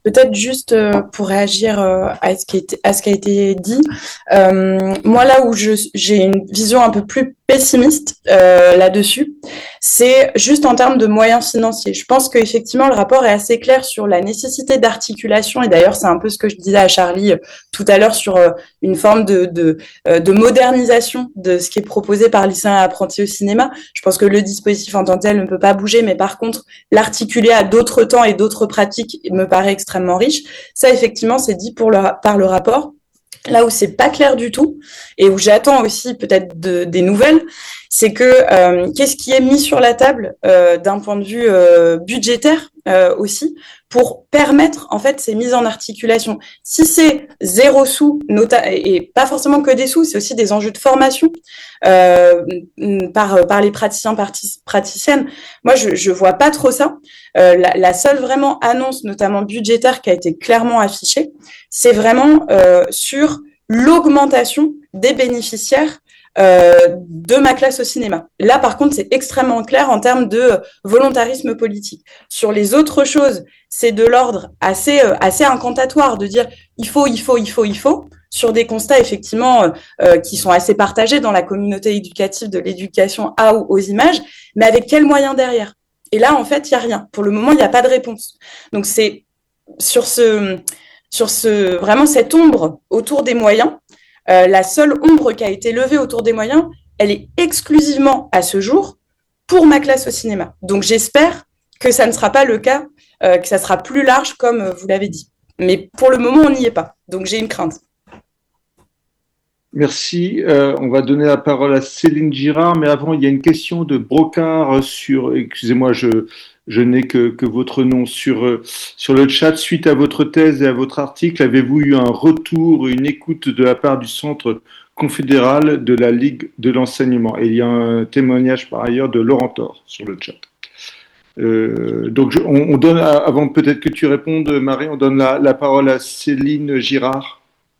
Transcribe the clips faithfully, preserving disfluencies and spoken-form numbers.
Peut-être juste euh, pour réagir euh, à ce qui est, à ce qui a été dit. Euh, moi, là où je, j'ai une vision un peu plus pessimiste euh, là-dessus, c'est juste en termes de moyens financiers. Je pense qu'effectivement, le rapport est assez clair sur la nécessité d'articulation. Et d'ailleurs, c'est un peu ce que je disais à Charlie euh, tout à l'heure sur euh, une forme de, de, euh, de modernisation de ce qui est proposé par lycéens et apprentis au cinéma. Je pense que le dispositif en tant que tel ne peut pas bouger, mais par contre, l'articuler à d'autres temps et d'autres pratiques me paraît extrêmement riche. Ça, effectivement, c'est dit pour le, par le rapport. Là où c'est pas clair du tout et où j'attends aussi peut-être de, des nouvelles, c'est que euh, qu'est-ce qui est mis sur la table euh, d'un point de vue euh, budgétaire euh, aussi pour permettre en fait ces mises en articulation. Si c'est zéro sous, nota- et pas forcément que des sous, c'est aussi des enjeux de formation euh, par par les praticiens partic- praticiennes. Moi, je je vois pas trop ça. Euh, la, la seule vraiment annonce, notamment budgétaire, qui a été clairement affichée, c'est vraiment euh, sur l'augmentation des bénéficiaires euh, de ma classe au cinéma. Là, par contre, c'est extrêmement clair en termes de volontarisme politique. Sur les autres choses, c'est de l'ordre assez euh, assez incantatoire de dire il faut, il faut, il faut, il faut, sur des constats effectivement euh, euh, qui sont assez partagés dans la communauté éducative de l'éducation à ou aux images, mais avec quels moyens derrière? Et là, en fait, il n'y a rien. Pour le moment, il n'y a pas de réponse. Donc, c'est sur ce, sur ce, vraiment cette ombre autour des moyens. Euh, la seule ombre qui a été levée autour des moyens, elle est exclusivement à ce jour pour ma classe au cinéma. Donc, j'espère que ça ne sera pas le cas, euh, que ça sera plus large comme euh, vous l'avez dit. Mais pour le moment, on n'y est pas. Donc, j'ai une crainte. Merci. Euh, on va donner la parole à Céline Girard, mais avant, il y a une question de Brocard sur, excusez-moi, je, je n'ai que, que votre nom sur, euh, sur le chat. Suite à votre thèse et à votre article, avez-vous eu un retour, une écoute de la part du Centre confédéral de la Ligue de l'enseignement? Et il y a un témoignage par ailleurs de Laurent Thor sur le chat. Euh, donc, je, on, on donne, avant peut-être que tu répondes, Marie, on donne la, la parole à Céline Girard.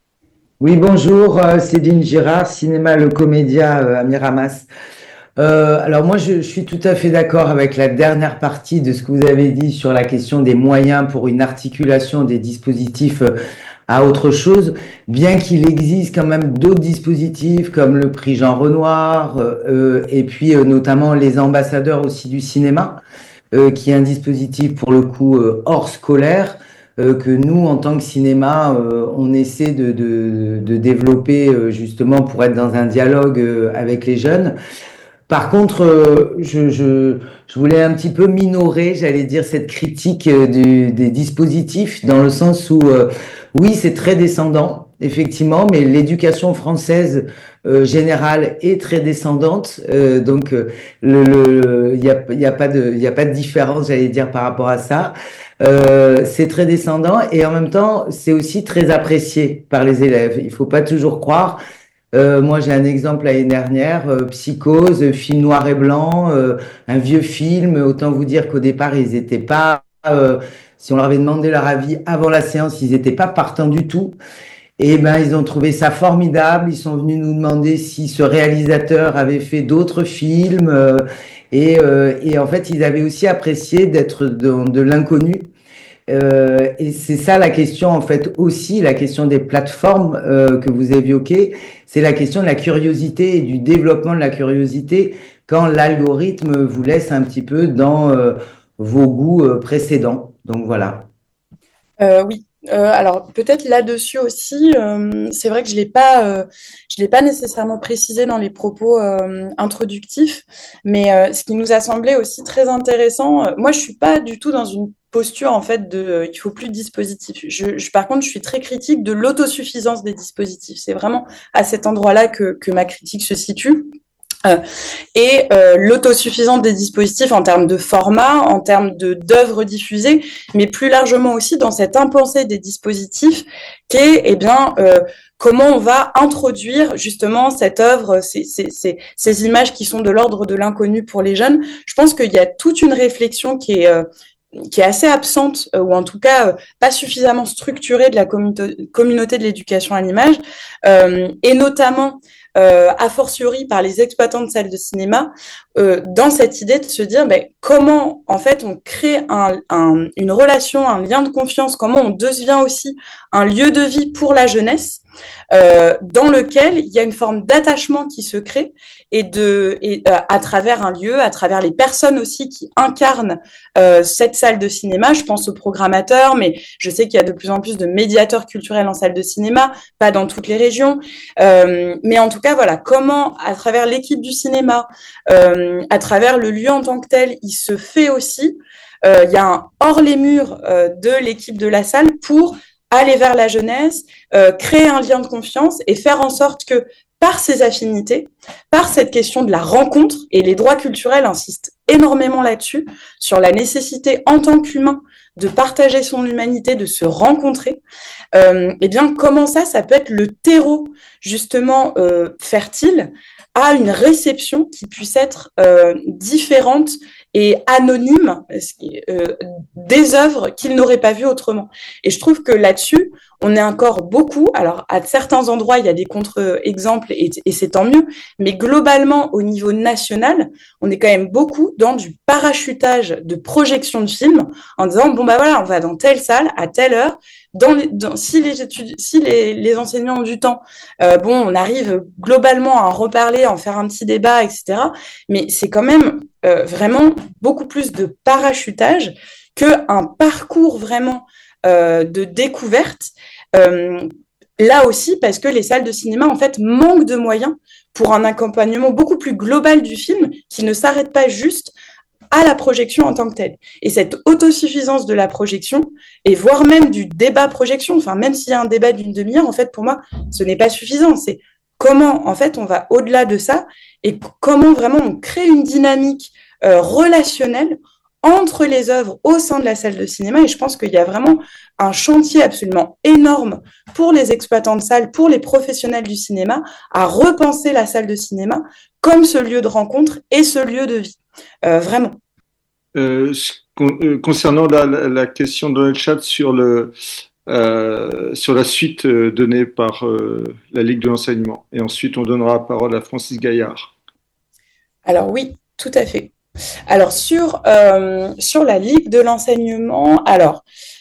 Oui, bonjour, euh, Céline Girard, Cinéma Le Comédia euh, à Miramas. Euh, alors moi, je, je suis tout à fait d'accord avec la dernière partie de ce que vous avez dit sur la question des moyens pour une articulation des dispositifs euh, à autre chose, bien qu'il existe quand même d'autres dispositifs comme le prix Jean Renoir euh, et puis euh, notamment les ambassadeurs aussi du cinéma, euh, qui est un dispositif pour le coup euh, hors scolaire, euh, que nous, en tant que cinéma, euh, on essaie de, de, de développer euh, justement pour être dans un dialogue euh, avec les jeunes. Par contre, euh, je, je, je voulais un petit peu minorer, j'allais dire, cette critique euh, du, des dispositifs, dans le sens où, euh, oui, c'est très descendant, effectivement, mais l'éducation française euh, générale est très descendante, euh, donc il euh, le, n'y a, y a pas de, y a pas de différence, j'allais dire, par rapport à ça. Euh, c'est très descendant et en même temps, c'est aussi très apprécié par les élèves. Il faut pas toujours croire. Euh, moi, j'ai un exemple l'année dernière, euh, Psychose, film noir et blanc, euh, un vieux film. Autant vous dire qu'au départ, ils étaient pas, euh, si on leur avait demandé leur avis avant la séance, ils étaient pas partants du tout. Et ben, ils ont trouvé ça formidable. Ils sont venus nous demander si ce réalisateur avait fait d'autres films. Euh, et, euh, et en fait, ils avaient aussi apprécié d'être dans de l'inconnu. Euh, et c'est ça la question, en fait, aussi, la question des plateformes euh, que vous évoquez, c'est la question de la curiosité et du développement de la curiosité quand l'algorithme vous laisse un petit peu dans euh, vos goûts euh, précédents. Donc voilà. Euh, oui. Euh, alors peut-être là-dessus aussi, euh, c'est vrai que je l'ai pas, euh, je l'ai pas nécessairement précisé dans les propos euh, introductifs, mais euh, ce qui nous a semblé aussi très intéressant. Euh, moi, je suis pas du tout dans une posture en fait de, euh, il faut plus de dispositifs. Je, je, par contre, je suis très critique de l'autosuffisance des dispositifs. C'est vraiment à cet endroit-là que que ma critique se situe. Euh, et euh, l'autosuffisance des dispositifs en termes de format, en termes de d'œuvres diffusées, mais plus largement aussi dans cette impensée des dispositifs qui est, eh bien, euh, comment on va introduire justement cette œuvre, ces, ces, ces, ces images qui sont de l'ordre de l'inconnu pour les jeunes. Je pense qu'il y a toute une réflexion qui est... Euh, qui est assez absente, euh, ou en tout cas euh, pas suffisamment structurée de la communauté, communauté de l'éducation à l'image, euh, et notamment euh, a fortiori par les exploitants de salles de cinéma, euh, dans cette idée de se dire ben, comment en fait on crée un, un, une relation, un lien de confiance, comment on devient aussi un lieu de vie pour la jeunesse, euh, dans lequel il y a une forme d'attachement qui se crée et de et euh, à travers un lieu, à travers les personnes aussi qui incarnent euh, cette salle de cinéma. Je pense aux programmateurs, mais je sais qu'il y a de plus en plus de médiateurs culturels en salle de cinéma, pas dans toutes les régions, euh, mais en tout cas voilà comment à travers l'équipe du cinéma, euh, à travers le lieu en tant que tel, il se fait aussi. Euh, il y a un hors les murs euh, de l'équipe de la salle pour aller vers la jeunesse, euh, créer un lien de confiance et faire en sorte que par ces affinités, par cette question de la rencontre, et les droits culturels insistent énormément là-dessus, sur la nécessité en tant qu'humain de partager son humanité, de se rencontrer, euh, et bien comment ça, ça peut être le terreau justement euh, fertile à une réception qui puisse être euh, différente et anonyme euh, des œuvres qu'ils n'auraient pas vues autrement. Et je trouve que là-dessus, on est encore beaucoup, alors à certains endroits, il y a des contre-exemples et, et c'est tant mieux, mais globalement, au niveau national, on est quand même beaucoup dans du parachutage de projection de films en disant, bon bah voilà, on va dans telle salle, à telle heure, dans les, dans, si, les, études, si les, les enseignants ont du temps, euh, bon, on arrive globalement à en reparler, à en faire un petit débat, et cetera. Mais c'est quand même euh, vraiment beaucoup plus de parachutage qu'un parcours vraiment euh, de découverte. Euh, là aussi, parce que les salles de cinéma, en fait, manquent de moyens pour un accompagnement beaucoup plus global du film qui ne s'arrête pas juste à la projection en tant que telle. Et cette autosuffisance de la projection, et voire même du débat projection, enfin, même s'il y a un débat d'une demi-heure, en fait, pour moi, ce n'est pas suffisant. C'est comment, en fait, on va au-delà de ça et comment vraiment on crée une dynamique euh, relationnelle entre les œuvres au sein de la salle de cinéma. Et je pense qu'il y a vraiment un chantier absolument énorme pour les exploitants de salles, pour les professionnels du cinéma, à repenser la salle de cinéma comme ce lieu de rencontre et ce lieu de vie. Euh, vraiment. Euh, concernant la, la question de notre chat sur, le, euh, sur la suite donnée par euh, la Ligue de l'enseignement. Et ensuite, on donnera la parole à Francis Gaillard. Alors oui, tout à fait. Alors sur, euh, sur la Ligue de l'enseignement, alors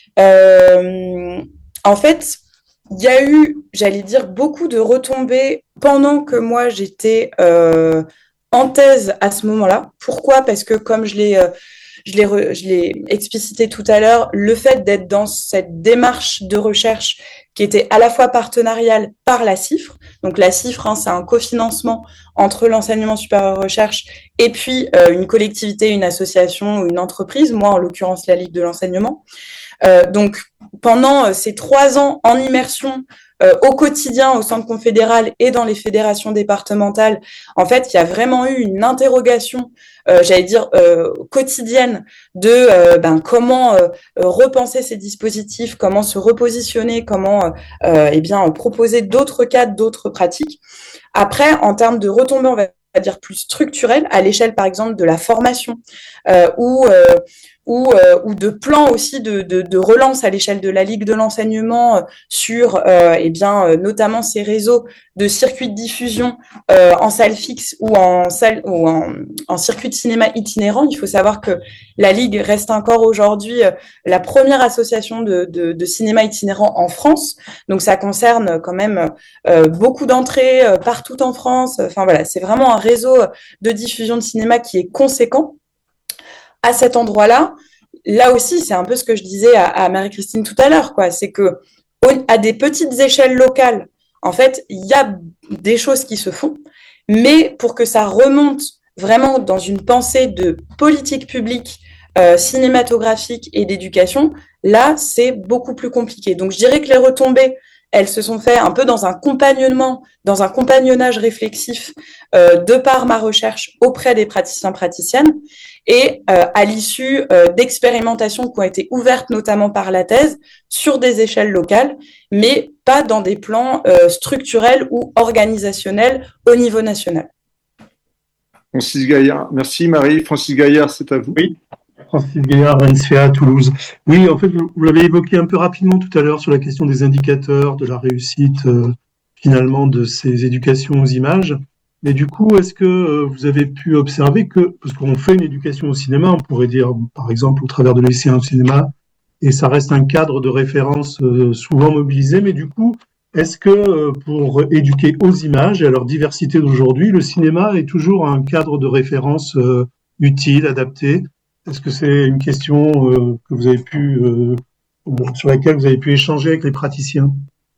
euh, en fait, il y a eu, j'allais dire, beaucoup de retombées pendant que moi j'étais euh, en thèse à ce moment-là. Pourquoi ? Parce que comme je l'ai, euh, je l'ai, re, je l'ai explicité tout à l'heure, le fait d'être dans cette démarche de recherche qui était à la fois partenariale par la CIFRE, donc la CIFRE, hein, c'est un cofinancement entre l'enseignement supérieur recherche et puis euh, une collectivité, une association ou une entreprise, moi en l'occurrence la Ligue de l'enseignement. Euh, donc pendant euh, ces trois ans en immersion euh, au quotidien au centre confédéral et dans les fédérations départementales, en fait, il y a vraiment eu une interrogation, euh, j'allais dire euh, quotidienne, de euh, ben comment euh, repenser ces dispositifs, comment se repositionner, comment euh, eh bien proposer d'autres cadres, d'autres pratiques. Après, en termes de retombées, on va dire plus structurelles, à l'échelle par exemple de la formation euh, ou euh, ou, euh, ou de plans aussi de, de, de relance à l'échelle de la Ligue de l'enseignement euh, sur euh, eh bien, euh, notamment ces réseaux de circuits de diffusion euh, en salle fixe ou en salle ou en, en circuit de cinéma itinérant. Il faut savoir que la Ligue reste encore aujourd'hui euh, la première association de, de, de cinéma itinérant en France. Donc ça concerne quand même euh, beaucoup d'entrées euh, partout en France. Enfin voilà, c'est vraiment un réseau de diffusion de cinéma qui est conséquent. À cet endroit-là, là aussi, c'est un peu ce que je disais à, à Marie-Christine tout à l'heure, quoi. C'est que à des petites échelles locales, en fait, il y a des choses qui se font, mais pour que ça remonte vraiment dans une pensée de politique publique euh, cinématographique et d'éducation, là, c'est beaucoup plus compliqué. Donc, je dirais que les retombées, elles se sont faites un peu dans un compagnement, dans un compagnonnage réflexif euh, de par ma recherche auprès des praticiens praticiennes et euh, à l'issue euh, d'expérimentations qui ont été ouvertes notamment par la thèse sur des échelles locales, mais pas dans des plans euh, structurels ou organisationnels au niveau national. Francis Gaillard, merci Marie. Francis Gaillard, c'est à vous. Oui. Francis Gaillard, N S F A à Toulouse. Oui, en fait, vous l'avez évoqué un peu rapidement tout à l'heure sur la question des indicateurs, de la réussite euh, finalement de ces éducations aux images. Mais du coup, est-ce que euh, vous avez pu observer que, parce qu'on fait une éducation au cinéma, on pourrait dire, par exemple, au travers de lycéens au cinéma, et ça reste un cadre de référence euh, souvent mobilisé, mais du coup, est-ce que euh, pour éduquer aux images et à leur diversité d'aujourd'hui, le cinéma est toujours un cadre de référence euh, utile, adapté? Est-ce que c'est une question euh, que vous avez pu, euh, sur laquelle vous avez pu échanger avec les praticiens?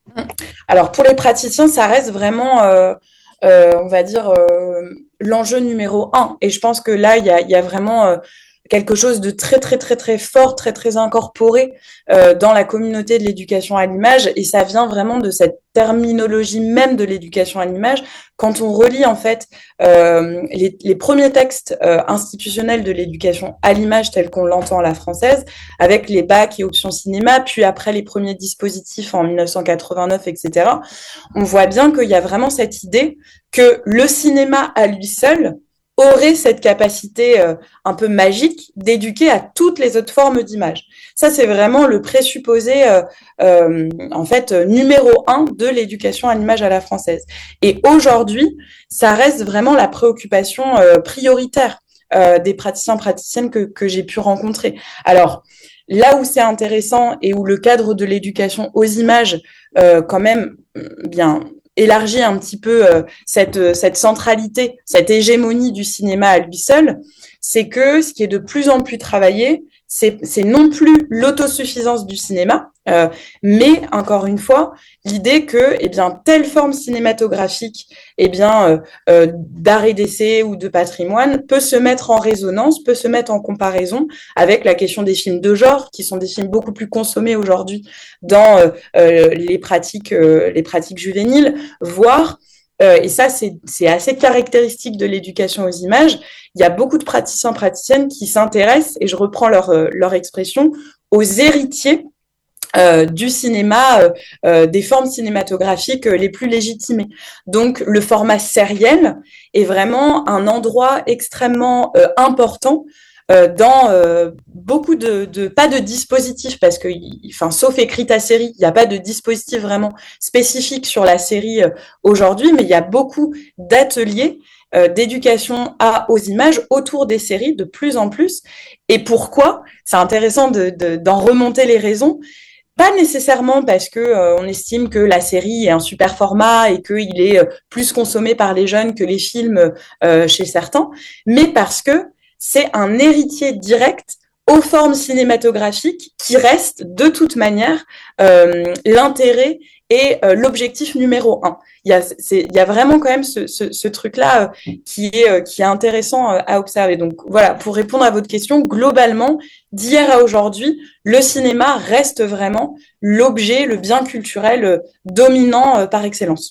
Alors pour les praticiens, ça reste vraiment, euh, euh, on va dire, euh, l'enjeu numéro un. Et je pense que là, il y a, il y a vraiment euh, quelque chose de très, très, très, très fort, très, très incorporé euh, dans la communauté de l'éducation à l'image. Et ça vient vraiment de cette terminologie même de l'éducation à l'image. Quand on relit en fait euh, les, les premiers textes euh, institutionnels de l'éducation à l'image tels qu'on l'entend à la française, avec les bacs et options cinéma, puis après les premiers dispositifs en mille neuf cent quatre-vingt-neuf, et cetera, on voit bien qu'il y a vraiment cette idée que le cinéma à lui seul aurait cette capacité euh, un peu magique d'éduquer à toutes les autres formes d'image. Ça, c'est vraiment le présupposé, euh, euh, en fait, euh, numéro un de l'éducation à l'image à la française. Et aujourd'hui, ça reste vraiment la préoccupation euh, prioritaire euh, des praticiens, praticiennes que, que j'ai pu rencontrer. Alors, là où c'est intéressant et où le cadre de l'éducation aux images, euh, quand même, bien, élargit un petit peu euh, cette, cette centralité, cette hégémonie du cinéma à lui seul, c'est que ce qui est de plus en plus travaillé, c'est, c'est non plus l'autosuffisance du cinéma, euh, mais encore une fois, l'idée que, eh bien, telle forme cinématographique, eh bien, euh, euh, d'art et d'essai ou de patrimoine peut se mettre en résonance, peut se mettre en comparaison avec la question des films de genre, qui sont des films beaucoup plus consommés aujourd'hui dans euh, euh, les pratiques, euh, les pratiques juvéniles, voire Euh, et ça, c'est, c'est assez caractéristique de l'éducation aux images. Il y a beaucoup de praticiens, praticiennes qui s'intéressent, et je reprends leur, euh, leur expression, aux héritiers euh, du cinéma, euh, euh, des formes cinématographiques euh, les plus légitimées. Donc, le format sériel est vraiment un endroit extrêmement euh, important euh, dans euh, beaucoup de, de pas de dispositifs, parce que, enfin, sauf écrite à série, il n'y a pas de dispositif vraiment spécifique sur la série euh, aujourd'hui, mais il y a beaucoup d'ateliers euh, d'éducation à aux images autour des séries de plus en plus. Et pourquoi? C'est intéressant de, de, d'en remonter les raisons. Pas nécessairement parce que euh, on estime que la série est un super format et qu'il est euh, plus consommé par les jeunes que les films euh, chez certains, mais parce que c'est un héritier direct aux formes cinématographiques qui reste de toute manière euh, l'intérêt et euh, l'objectif numéro un. Il y a, c'est, il y a vraiment quand même ce, ce, ce truc-là euh, qui est euh, qui est intéressant euh, à observer. Donc voilà, pour répondre à votre question, globalement, d'hier à aujourd'hui, le cinéma reste vraiment l'objet, le bien culturel euh, dominant euh, par excellence.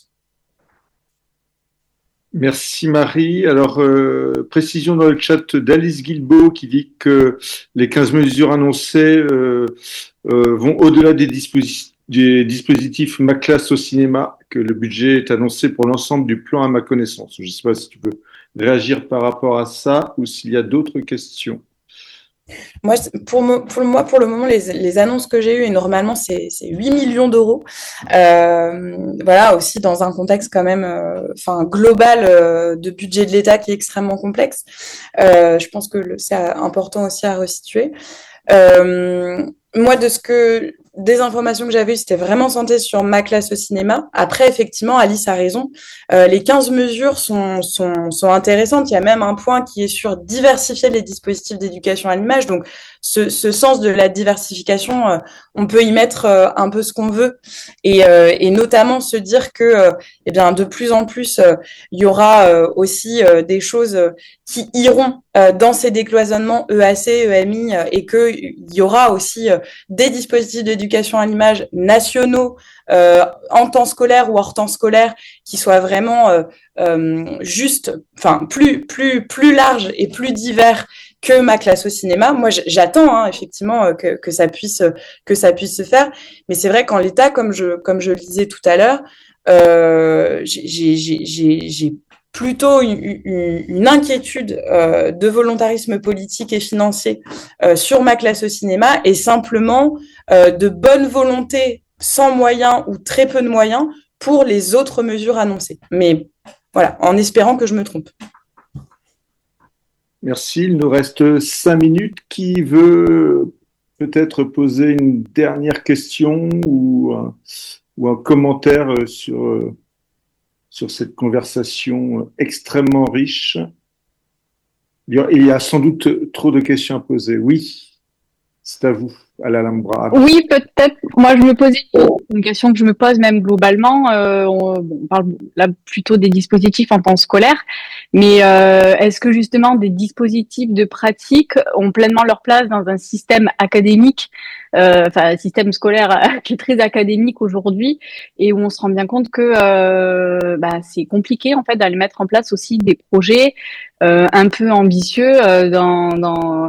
Merci Marie. Alors, euh, précision dans le chat d'Alice Guilbeault qui dit que les quinze mesures annoncées euh, euh, vont au-delà des, disposi- des dispositifs Ma classe au cinéma, que le budget est annoncé pour l'ensemble du plan à ma connaissance. Je ne sais pas si tu peux réagir par rapport à ça ou s'il y a d'autres questions. Moi, pour, mo- pour moi, pour le moment, les, les annonces que j'ai eues, et normalement, c'est, c'est huit millions d'euros. Euh, voilà, aussi dans un contexte quand même, euh, enfin, global euh, de budget de l'État qui est extrêmement complexe. Euh, je pense que le, c'est important aussi à resituer. Euh, moi, de ce que des informations que j'avais eues, c'était vraiment centré sur Ma classe au cinéma. Après, effectivement, Alice a raison. Euh, les quinze mesures sont, sont, sont intéressantes. Il y a même un point qui est sur diversifier les dispositifs d'éducation à l'image. Donc, ce, ce sens de la diversification, euh, on peut y mettre euh, un peu ce qu'on veut, et, euh, et notamment se dire que, euh, eh bien, de plus en plus, euh, il y aura euh, aussi euh, des choses euh, qui iront euh, dans ces décloisonnements E A C, E M I, euh, et qu'il y aura aussi euh, des dispositifs d'éducation à l'image nationaux euh, en temps scolaire ou hors temps scolaire qui soient vraiment euh, euh, juste, enfin plus plus plus larges et plus divers que Ma classe au cinéma. Moi, j'attends hein, effectivement que, que ça puisse que ça puisse se faire, mais c'est vrai qu'en l'état, comme je comme je le disais tout à l'heure, euh, j'ai j'ai j'ai j'ai plutôt une, une, une inquiétude euh, de volontarisme politique et financier euh, sur Ma classe au cinéma, et simplement euh, de bonne volonté sans moyens ou très peu de moyens pour les autres mesures annoncées. Mais voilà, en espérant que je me trompe. Merci. Il nous reste cinq minutes. Qui veut peut-être poser une dernière question ou un, ou un commentaire sur, sur cette conversation extrêmement riche? Il y a sans doute trop de questions à poser. Oui, c'est à vous, à l'Alhambra. Oui, peut-être. Moi, je me posais une question que je me pose même globalement. Euh, on, bon, on parle là plutôt des dispositifs en temps scolaire, mais euh, est-ce que justement des dispositifs de pratique ont pleinement leur place dans un système académique, euh, enfin un système scolaire qui est très académique aujourd'hui, et où on se rend bien compte que euh, bah, c'est compliqué en fait d'aller mettre en place aussi des projets euh, un peu ambitieux euh, dans, dans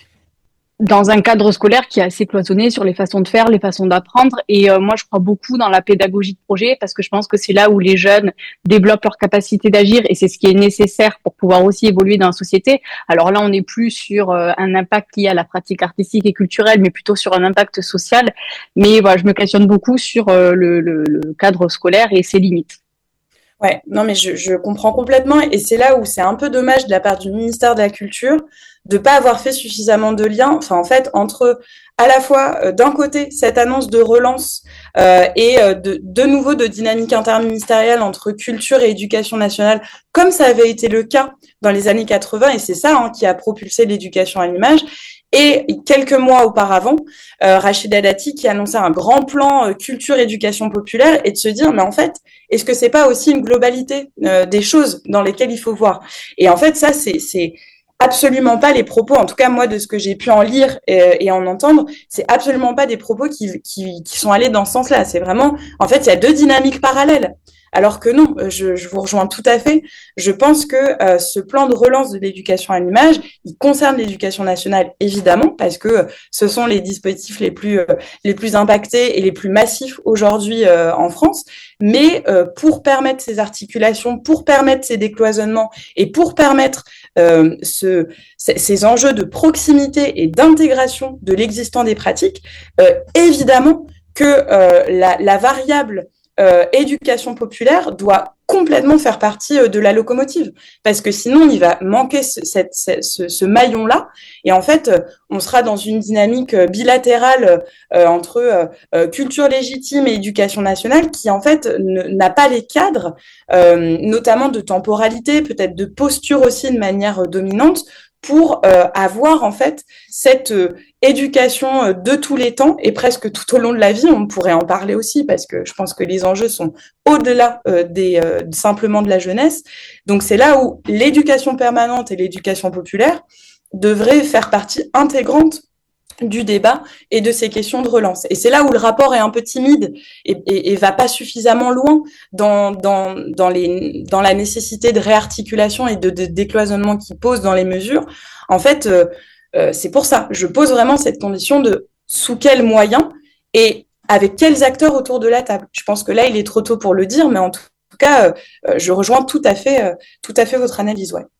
dans un cadre scolaire qui est assez cloisonné sur les façons de faire, les façons d'apprendre. Et euh, moi, je crois beaucoup dans la pédagogie de projet parce que je pense que c'est là où les jeunes développent leur capacité d'agir et c'est ce qui est nécessaire pour pouvoir aussi évoluer dans la société. Alors là, on n'est plus sur euh, un impact lié à la pratique artistique et culturelle, mais plutôt sur un impact social. Mais voilà, je me questionne beaucoup sur euh, le, le, le cadre scolaire et ses limites. Ouais, non, mais je, je comprends complètement. Et c'est là où c'est un peu dommage de la part du ministère de la Culture de pas avoir fait suffisamment de liens, enfin, en fait, entre à la fois, euh, d'un côté, cette annonce de relance euh, et euh, de, de nouveau de dynamique interministérielle entre culture et éducation nationale, comme ça avait été le cas dans les années quatre-vingts, et c'est ça hein, qui a propulsé l'éducation à l'image. Et quelques mois auparavant, euh, Rachida Dati qui annonçait un grand plan euh, culture-éducation populaire et de se dire, mais en fait, est-ce que c'est pas aussi une globalité euh, des choses dans lesquelles il faut voir? Et en fait, ça, c'est, c'est absolument pas les propos, en tout cas moi de ce que j'ai pu en lire et, et en entendre, c'est absolument pas des propos qui, qui, qui sont allés dans ce sens-là. C'est vraiment, en fait, il y a deux dynamiques parallèles. Alors que non, je, je vous rejoins tout à fait. Je pense que euh, ce plan de relance de l'éducation à l'image, il concerne l'éducation nationale évidemment parce que ce sont les dispositifs les plus euh, les plus impactés et les plus massifs aujourd'hui euh, en France. Mais euh, pour permettre ces articulations, pour permettre ces décloisonnements et pour permettre euh, ce, ces enjeux de proximité et d'intégration de l'existant des pratiques, euh, évidemment que euh, la, la variable Euh, éducation populaire doit complètement faire partie euh, de la locomotive parce que sinon il va manquer ce, cette, ce, ce maillon-là et en fait euh, on sera dans une dynamique euh, bilatérale euh, entre euh, culture légitime et éducation nationale qui en fait ne, n'a pas les cadres, euh, notamment de temporalité, peut-être de posture aussi de manière euh, dominante pour euh, avoir en fait cette euh, éducation euh, de tous les temps et presque tout au long de la vie. On pourrait en parler aussi parce que je pense que les enjeux sont au-delà euh, des euh, simplement de la jeunesse. Donc c'est là où l'éducation permanente et l'éducation populaire devraient faire partie intégrante du débat et de ces questions de relance. Et c'est là où le rapport est un peu timide et, et, et va pas suffisamment loin dans, dans, dans, les, dans la nécessité de réarticulation et de, de décloisonnement qu'il pose dans les mesures. En fait, euh, euh, c'est pour ça. Je pose vraiment cette condition de sous quels moyens et avec quels acteurs autour de la table. Je pense que là, il est trop tôt pour le dire, mais en tout cas, euh, je rejoins tout à fait, euh, tout à fait votre analyse. Ouais.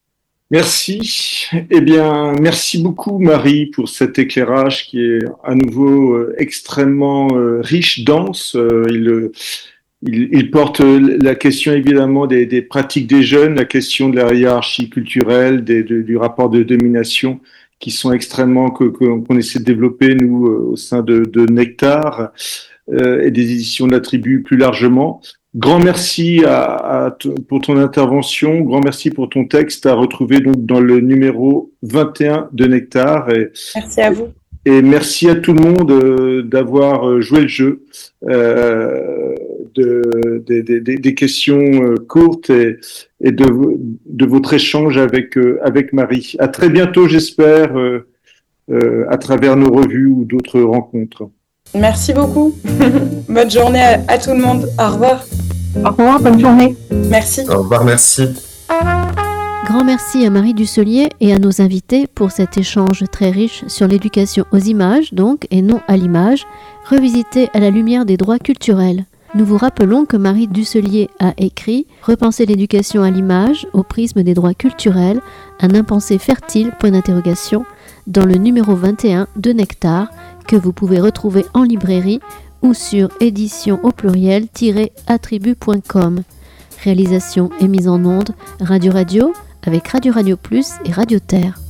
Merci. Eh bien, merci beaucoup Marie pour cet éclairage qui est à nouveau euh, extrêmement euh, riche, dense. Euh, il, il, il porte la question évidemment des, des pratiques des jeunes, la question de la hiérarchie culturelle, des, de, du rapport de domination qui sont extrêmement que, que qu'on essaie de développer nous euh, au sein de, de Nectar euh, et des éditions de la Tribu plus largement. Grand merci à, à t- pour ton intervention, grand merci pour ton texte à retrouver donc dans le numéro vingt et un de Nectar. Et, merci à vous. Et merci à tout le monde euh, d'avoir joué le jeu, euh, de, de, de, de, des questions euh, courtes et, et de, de votre échange avec, euh, avec Marie. À très bientôt, j'espère, euh, euh, à travers nos revues ou d'autres rencontres. Merci beaucoup. Bonne journée à, à tout le monde. Au revoir. Au revoir, bonne journée. Merci. Au revoir, merci. Grand merci à Marie Dusselier et à nos invités pour cet échange très riche sur l'éducation aux images, donc, et non à l'image, revisité à la lumière des droits culturels. Nous vous rappelons que Marie Dusselier a écrit « Repenser l'éducation à l'image au prisme des droits culturels, un impensé fertile, point d'interrogation » dans le numéro vingt et un de Nectar, que vous pouvez retrouver en librairie ou sur édition au pluriel attribut point com. Réalisation et mise en onde Radio Radio avec Radio Radio Plus et Radio Terre.